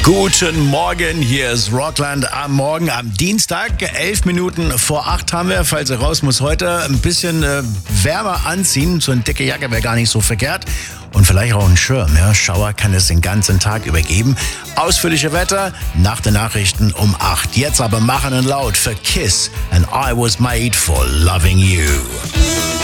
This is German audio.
Guten Morgen, hier ist Rockland am Morgen, am Dienstag, 11 Minuten vor 8 haben wir, falls ihr raus muss, heute ein bisschen wärmer anziehen, so eine dicke Jacke wäre gar nicht so verkehrt und vielleicht auch ein Schirm, ja, Schauer kann es den ganzen Tag übergeben. Ausführliche Wetter nach den Nachrichten um 8. Jetzt aber machen und laut für Kiss and I Was Made for Loving You.